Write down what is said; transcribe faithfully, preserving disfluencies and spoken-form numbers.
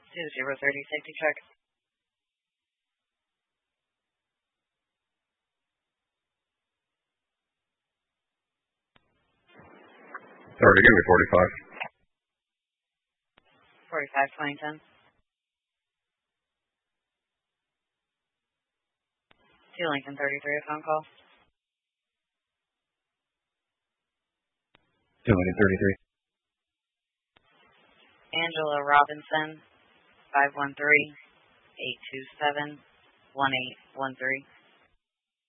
two zero thirty, safety check. Sorry, give me forty-five. forty-five, twenty ten. two Lincoln thirty-three, a phone call. two Lincoln thirty-three. Angela Robinson, five one three, eight two seven, one eight one three.